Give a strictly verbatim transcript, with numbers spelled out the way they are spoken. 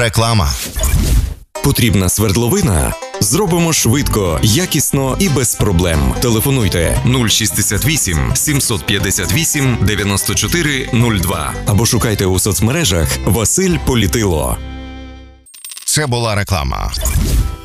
Реклама. Потрібна свердловина? Зробимо швидко, якісно і без проблем. Телефонуйте нуль шістдесят вісім сімсот п'ятдесят вісім дев'яносто чотири нуль два або шукайте у соцмережах Василь Політило. Це була реклама.